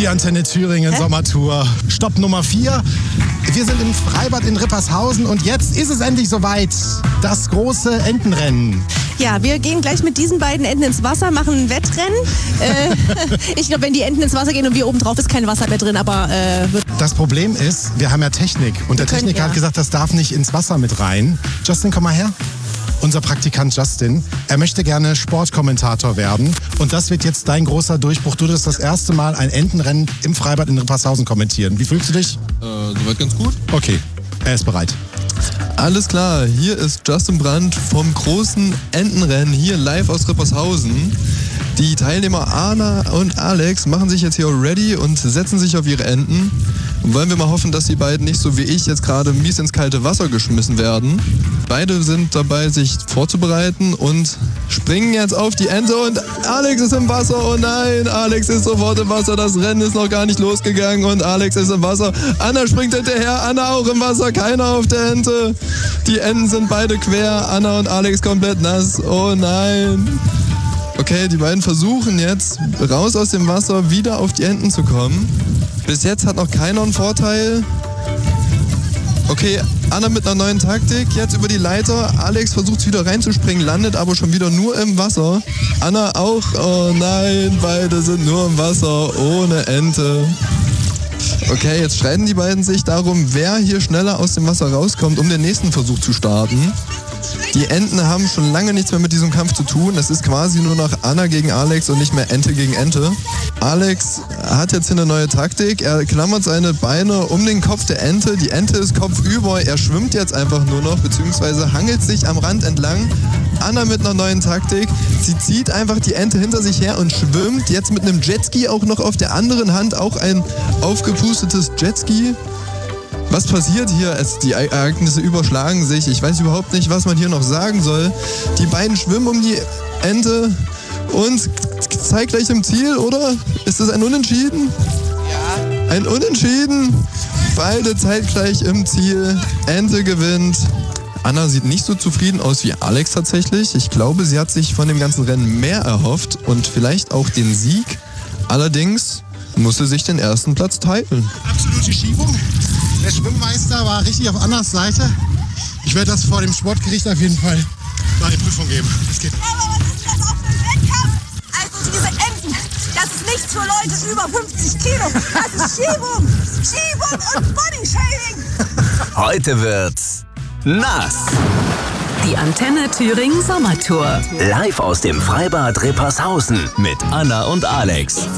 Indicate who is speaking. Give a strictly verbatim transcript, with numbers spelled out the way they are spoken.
Speaker 1: Die Antenne Thüringen
Speaker 2: Hä?
Speaker 1: Sommertour. Stopp Nummer vier. Wir sind im Freibad in Rippershausen und jetzt ist es endlich soweit. Das große Entenrennen.
Speaker 2: Ja, wir gehen gleich mit diesen beiden Enten ins Wasser, machen ein Wettrennen. äh, ich glaube, wenn die Enten ins Wasser gehen und wir oben drauf, ist kein Wasser mehr drin, aber äh, wird.
Speaker 1: Das Problem ist, wir haben ja Technik und der
Speaker 2: können,
Speaker 1: Techniker
Speaker 2: ja.
Speaker 1: hat gesagt, das darf nicht ins Wasser mit rein. Justin, komm mal her. Unser Praktikant Justin, er möchte gerne Sportkommentator werden und das wird jetzt dein großer Durchbruch. Du wirst das erste Mal ein Entenrennen im Freibad in Rippershausen kommentieren. Wie fühlst du dich?
Speaker 3: Äh, soweit ganz gut.
Speaker 1: Okay, er ist bereit.
Speaker 3: Alles klar, hier ist Justin Brandt vom großen Entenrennen hier live aus Rippershausen. Die Teilnehmer Anna und Alex machen sich jetzt hier ready und setzen sich auf ihre Enten. Und wollen wir mal hoffen, dass die beiden nicht so wie ich jetzt gerade mies ins kalte Wasser geschmissen werden. Beide sind dabei, sich vorzubereiten und springen jetzt auf die Ente und Alex ist im Wasser. Oh nein, Alex ist sofort im Wasser. Das Rennen ist noch gar nicht losgegangen und Alex ist im Wasser. Anna springt hinterher, Anna auch im Wasser, keiner auf der Ente. Die Enten sind beide quer, Anna und Alex komplett nass. Oh nein. Okay, die beiden versuchen jetzt raus aus dem Wasser wieder auf die Enten zu kommen. Bis jetzt hat noch keiner einen Vorteil. Okay, Anna mit einer neuen Taktik, jetzt über die Leiter. Alex versucht wieder reinzuspringen, landet aber schon wieder nur im Wasser. Anna auch. Oh nein, beide sind nur im Wasser, ohne Ente. Okay, jetzt streiten die beiden sich darum, wer hier schneller aus dem Wasser rauskommt, um den nächsten Versuch zu starten. Die Enten haben schon lange nichts mehr mit diesem Kampf zu tun. Es ist quasi nur noch Anna gegen Alex und nicht mehr Ente gegen Ente. Alex hat jetzt hier eine neue Taktik. Er klammert seine Beine um den Kopf der Ente. Die Ente ist kopfüber. Er schwimmt jetzt einfach nur noch, beziehungsweise hangelt sich am Rand entlang. Anna mit einer neuen Taktik. Sie zieht einfach die Ente hinter sich her und schwimmt jetzt mit einem Jetski auch noch auf der anderen Hand. Auch ein aufgepustetes Jetski. Was passiert hier? Es, die Ereignisse überschlagen sich. Ich weiß überhaupt nicht, was man hier noch sagen soll. Die beiden schwimmen um die Ente und zeitgleich im Ziel, oder? Ist das ein Unentschieden? Ja. Ein Unentschieden. Beide zeitgleich im Ziel. Ente gewinnt. Anna sieht nicht so zufrieden aus wie Alex tatsächlich. Ich glaube, sie hat sich von dem ganzen Rennen mehr erhofft und vielleicht auch den Sieg. Allerdings musste sich den ersten Platz teilen.
Speaker 1: Absolute Schiebung. Der Schwimmmeister war richtig auf Annas Seite. Ich werde das vor dem Sportgericht auf jeden Fall mal eine Prüfung geben. Das geht.
Speaker 4: Aber was ist das auch für ein Wettkampf? Also diese Enten, das ist nichts für Leute über fünfzig Kilo. Das ist Schiebung, Schiebung und Bodyshaming.
Speaker 5: Heute wird's nass.
Speaker 6: Die Antenne Thüringen Sommertour.
Speaker 5: Live aus dem Freibad Rippershausen mit Anna und Alex.